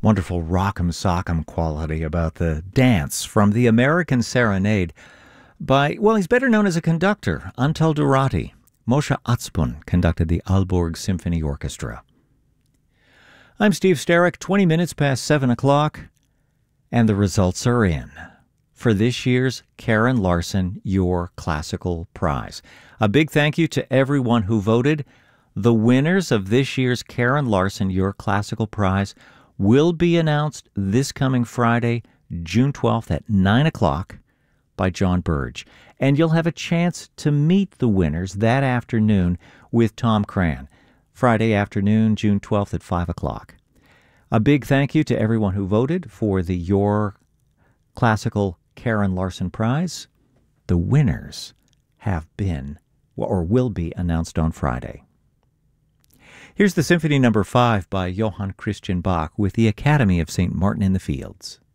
Wonderful rock'em sock'em quality about the dance from the American Serenade by, well, he's better known as a conductor, Antal Durati. Moshe Atzpun conducted the Aalborg Symphony Orchestra. I'm Steve Sterrick, 20 minutes past 7 o'clock, and the results are in for this year's Karen Larson Your Classical Prize. A big thank you to everyone who voted. The winners of this year's Karen Larson Your Classical Prize will be announced this coming Friday, June 12th at 9 o'clock by John Burge. And you'll have a chance to meet the winners that afternoon with Tom Cran. Friday afternoon, June 12th at 5 o'clock. A big thank you to everyone who voted for the Your Classical Karen Larson Prize. The winners have been, or will be, announced on Friday. Here's the Symphony No. 5 by Johann Christian Bach with the Academy of St. Martin in the Fields.